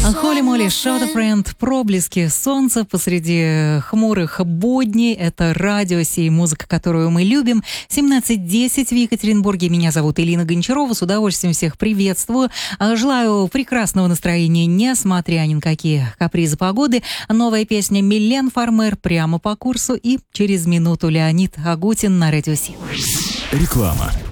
Холли Молли, Shot a Friend, проблески солнца посреди хмурых будней. Это радио Си, музыка, которую мы любим. 17:10 в Екатеринбурге. Меня зовут Элина Гончарова. С удовольствием всех приветствую. Желаю прекрасного настроения, несмотря ни на какие капризы погоды. Новая песня Милен Фармер прямо по курсу. И через минуту Леонид Агутин на радио Си. Реклама.